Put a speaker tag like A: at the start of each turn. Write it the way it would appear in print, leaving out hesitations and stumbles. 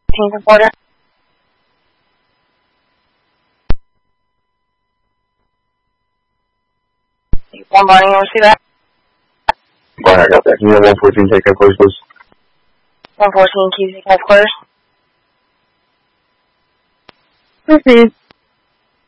A: reporter. One morning, you want to see that?
B: Go ahead, I got that. Can you have 114 take headquarters, please?
A: 114 Keys headquarters.
C: Proceed.